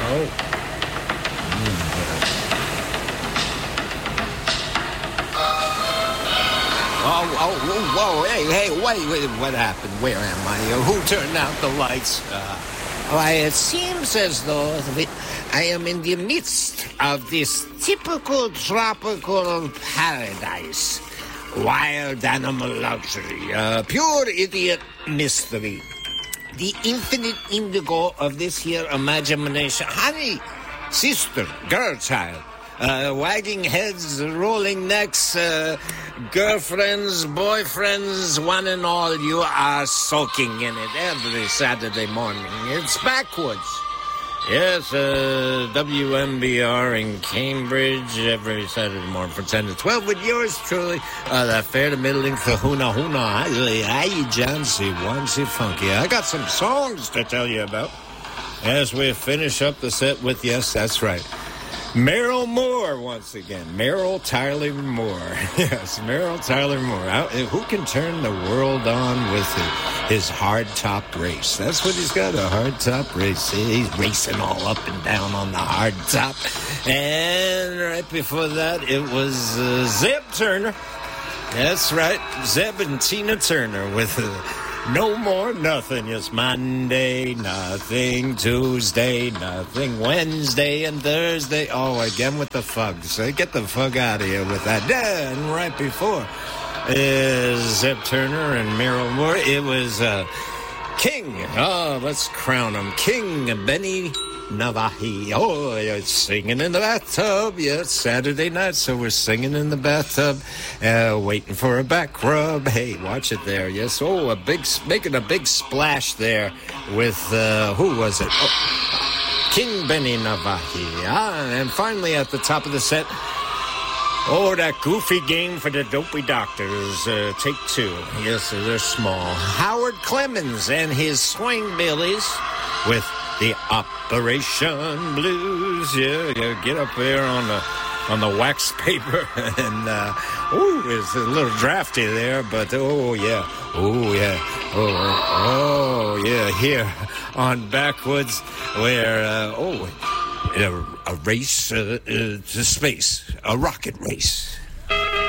Oh. Whoa, hey, wait, what happened? Where am I? Who turned out the lights? Why, it seems as though I am in the midst of this typical tropical paradise. Wild animal luxury, pure idiot mystery. The infinite indigo of this here imagination. Honey, sister, girl, child. Wagging heads, rolling necks, girlfriends, boyfriends, one and all, you are soaking in it every Saturday morning. It's backwards. Yes, WMBR in Cambridge every Saturday morning from 10 to 12 with yours truly, the fair to middling kahuna huna. Hi, John C. Onesie Funky. I got some songs to tell you about as we finish up the set with, yes, that's right, Merrill Moore once again. Merrill Tyler Moore. Yes, Merrill Tyler Moore. Who can turn the world on with his hard-top race? That's what he's got, a hard-top race. He's racing all up and down on the hard-top. And right before that, it was Zeb Turner. That's right, Zeb and Tina Turner with No More Nothing. It's Monday, nothing. Tuesday, nothing. Wednesday and Thursday. Oh, again with the fug. So get the fug out of here with that. And right before is Zeb Turner and Merrill Moore. It was King. Oh, let's crown him. King Benny Navahi. Oh, it's singing in the bathtub. Yeah, it's Saturday night, so we're singing in the bathtub, waiting for a back rub. Hey, watch it there. Yes. Oh, making a big splash there with who was it? Oh, King Benny Navahi. And finally at the top of the set. Oh, that goofy game for the dopey doctors. Take two. Yes, they're small. Howard Clemens and his Swing Billies with the Operation Blues. Yeah, get up there on the wax paper. And, it's a little drafty there, but, oh, yeah, here on Backwoods, where, a race to space, a rocket race.